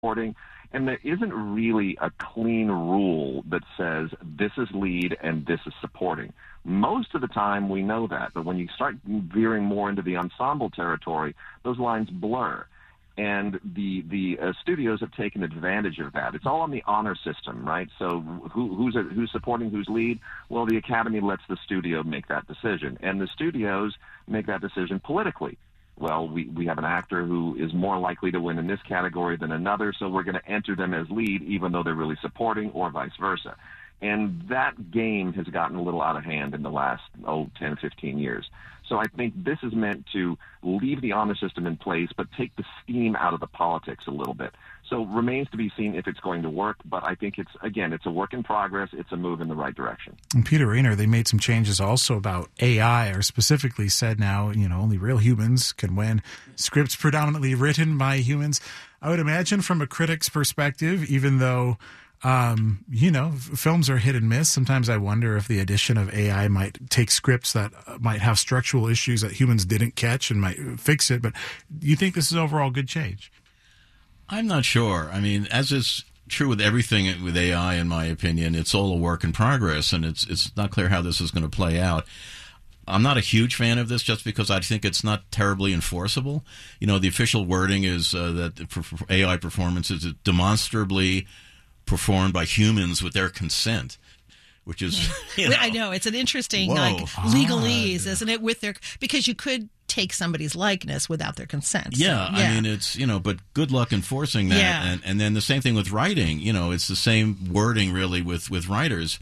supporting, and there isn't really a clean rule that says this is lead and this is supporting. Most of the time we know that, but when you start veering more into the ensemble territory, those lines blur. And the studios have taken advantage of that. It's all on the honor system, right? So who's supporting, who's lead? Well, the Academy lets the studio make that decision, and the studios make that decision politically. Well, we have an actor who is more likely to win in this category than another, so we're going to enter them as lead even though they're really supporting, or vice versa. And that game has gotten a little out of hand in the last, 10, 15 years. So I think this is meant to leave the honor system in place, but take the steam out of the politics a little bit. So remains to be seen if it's going to work, but I think it's a work in progress. It's a move in the right direction. And Peter Rainer, they made some changes also about AI, or specifically said now, only real humans can win. Scripts predominantly written by humans. I would imagine from a critic's perspective, even though films are hit and miss. Sometimes I wonder if the addition of AI might take scripts that might have structural issues that humans didn't catch and might fix it. But do you think this is overall good change? I'm not sure. I mean, as is true with everything with AI, in my opinion, it's all a work in progress, and it's not clear how this is going to play out. I'm not a huge fan of this just because I think it's not terribly enforceable. The official wording is that for AI performances, it's demonstrably performed by humans with their consent, which is, I know, it's an interesting legalese, isn't it? Because you could take somebody's likeness without their consent. Yeah, so, I mean, it's, but good luck enforcing that. Yeah. And then the same thing with writing, it's the same wording really with writers.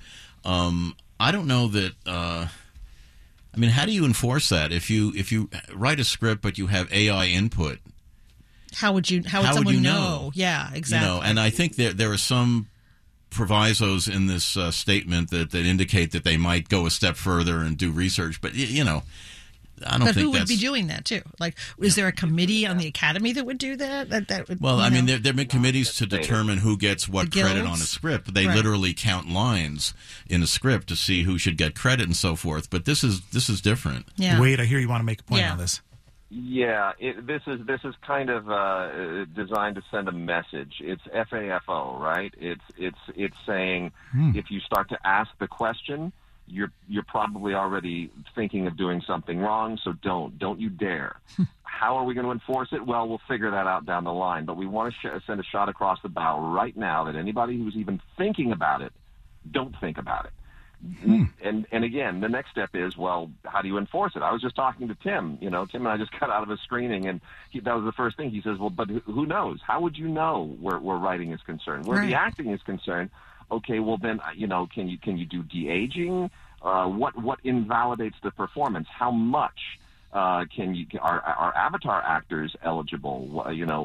I don't know that, how do you enforce that? If you write a script but you have AI input, how would someone know? Yeah, exactly. And I think there are some provisos in this statement that indicate that they might go a step further and do research. But, I don't think that's... But who would be doing that, too? Like, is there a committee on the Academy that would do that? That would, there are committees to determine who gets what credit on a script. They literally count lines in a script to see who should get credit and so forth. But this is different. Yeah. Wade, I hear you want to make a point on this. Yeah, this is kind of designed to send a message. It's FAFO, right? It's saying if you start to ask the question, you're probably already thinking of doing something wrong. So don't you dare. How are we going to enforce it? Well, we'll figure that out down the line. But we want to send a shot across the bow right now that anybody who's even thinking about it, don't think about it. And again, the next step is, well, how do you enforce it? I was just talking to Tim. Tim and I just got out of a screening, and that was the first thing. He says, well, but who knows? How would you know where writing is concerned? Where the acting is concerned, okay, well then, can you do de-aging? What invalidates the performance? How much are avatar actors eligible?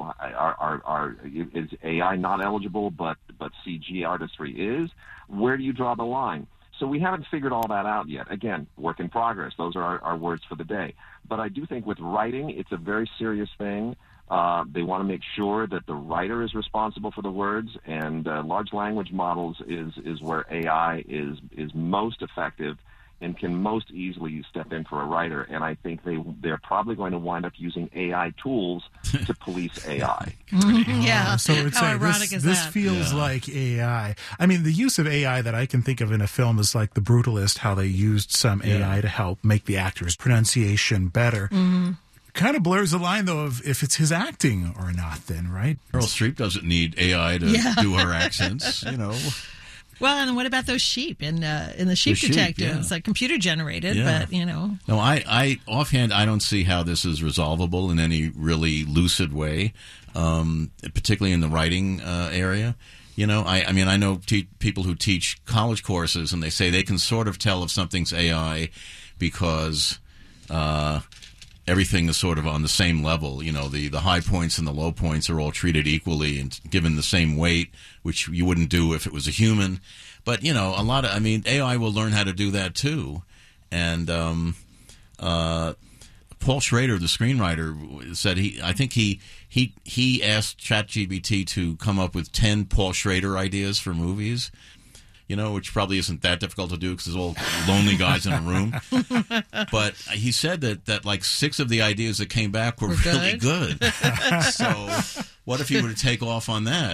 Is AI not eligible, but CG artistry is? Where do you draw the line? So we haven't figured all that out yet. Again, work in progress. Those are our words for the day. But I do think with writing, it's a very serious thing. They want to make sure that the writer is responsible for the words, and large language models is where AI is most effective and can most easily step in for a writer. And I think they're probably going to wind up using AI tools to police AI. Yeah. So it's how ironic is this that? feels like AI. I mean, the use of AI that I can think of in a film is like The Brutalist, how they used some AI to help make the actor's pronunciation better. Kind of blurs the line, though, of if it's his acting or not, then, right? Meryl Streep doesn't need AI to do her accents, Well, and what about those sheep in the Sheep Detective? Yeah. It's like computer generated, but No, I offhand, I don't see how this is resolvable in any really lucid way, particularly in the writing area. I know people who teach college courses, and they say they can sort of tell if something's AI because everything is sort of on the same level. The high points and the low points are all treated equally and given the same weight, which you wouldn't do if it was a human. But, AI will learn how to do that too. And Paul Schrader, the screenwriter, said he asked ChatGPT to come up with 10 Paul Schrader ideas for movies. which probably isn't that difficult to do because there's all lonely guys in a room. But he said that like 6 of the ideas that came back were really good. So what if he were to take off on that?